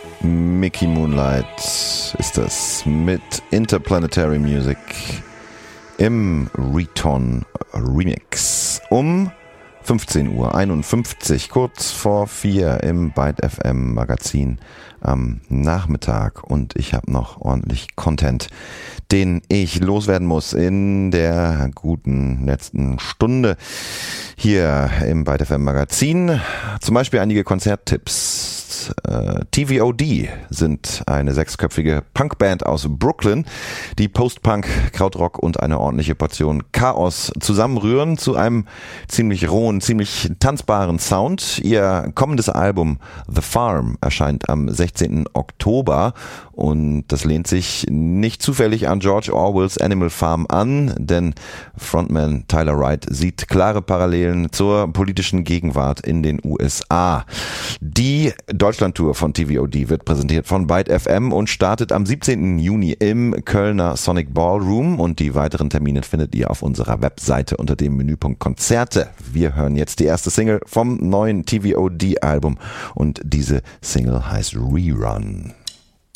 Mickey Moonlight ist das mit Interplanetary Music im Return Remix um 15:51 Uhr, kurz vor 4 im Byte FM Magazin am Nachmittag, und ich habe noch ordentlich Content, den ich loswerden muss in der guten letzten Stunde hier im Byte FM Magazin. Zum Beispiel einige Konzerttipps. TVOD sind eine 6-köpfige Punkband aus Brooklyn, die Post-Punk, Krautrock und eine ordentliche Portion Chaos zusammenrühren zu einem ziemlich rohen, ziemlich tanzbaren Sound. Ihr kommendes Album The Farm erscheint am 16. Oktober und das lehnt sich nicht zufällig an George Orwells Animal Farm an, denn Frontman Tyler Wright sieht klare Parallelen zur politischen Gegenwart in den USA. Die Deutschlandtour von TVOD wird präsentiert von Byte FM und startet am 17. Juni im Kölner Sonic Ballroom, und die weiteren Termine findet ihr auf unserer Webseite unter dem Menüpunkt Konzerte. Wir hören jetzt die erste Single vom neuen TVOD-Album und diese Single heißt Rerun.